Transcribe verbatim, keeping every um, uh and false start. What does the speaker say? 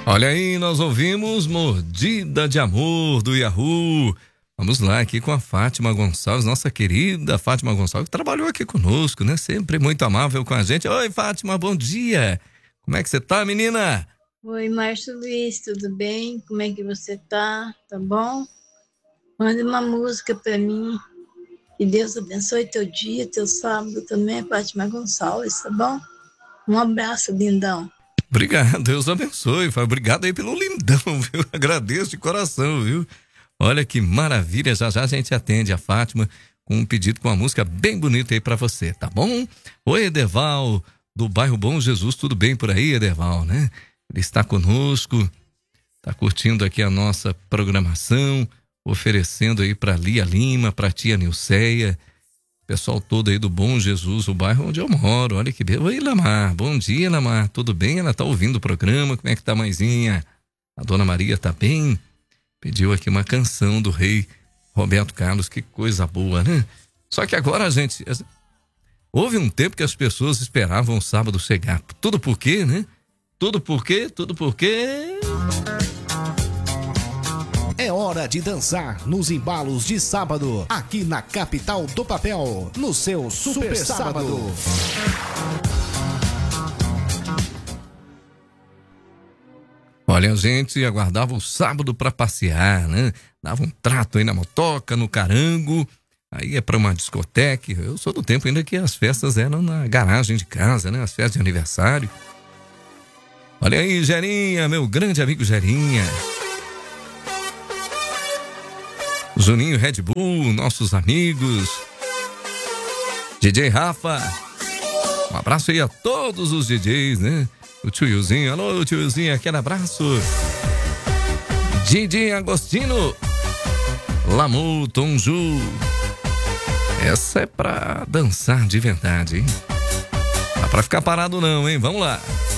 Olha aí, nós ouvimos Mordida de Amor do Yahoo. Vamos lá aqui com a Fátima Gonçalves, nossa querida Fátima Gonçalves, que trabalhou aqui conosco, né? Sempre muito amável com a gente. Oi, Fátima, bom dia. Como é que você tá, menina? Oi, Márcio Luiz, tudo bem? Como é que você tá? Tá bom? Manda uma música pra mim. Que Deus abençoe teu dia, teu sábado também, Fátima Gonçalves, tá bom? Um abraço, lindão. Obrigado, Deus abençoe. Obrigado aí pelo lindão, viu? Agradeço de coração, viu? Olha que maravilha, já já a gente atende a Fátima com um pedido com uma música bem bonita aí pra você, tá bom? Oi, Edeval, do bairro Bom Jesus, tudo bem por aí, Edeval, né? Ele está conosco, tá curtindo aqui a nossa programação, oferecendo aí pra Lia Lima, pra tia Nilceia, pessoal todo aí do Bom Jesus, o bairro onde eu moro. Olha que beleza. Oi, Lamar, bom dia, Lamar, tudo bem? Ela tá ouvindo o programa, como é que tá, mãezinha? A dona Maria tá bem? Pediu aqui uma canção do rei Roberto Carlos, que coisa boa, né? Só que agora, gente, houve um tempo que as pessoas esperavam o sábado chegar. Tudo por quê, né? Tudo por quê? Tudo por quê? É hora de dançar nos embalos de sábado, aqui na capital do papel, no seu Super, Super Sábado. Olha, a gente aguardava o sábado para passear, né? Dava um trato aí na motoca, no carango, aí é para uma discoteca. Eu sou do tempo ainda que as festas eram na garagem de casa, né? As festas de aniversário. Olha aí, Gerinha, meu grande amigo Gerinha. Juninho Red Bull, nossos amigos. D J Rafa. Um abraço aí a todos os D Js, né? O tiozinho, alô tiozinho, aquele abraço. Didi Agostino. Lamu Tonju. Essa é pra dançar de verdade, hein? Não dá pra ficar parado não, hein? Vamos lá.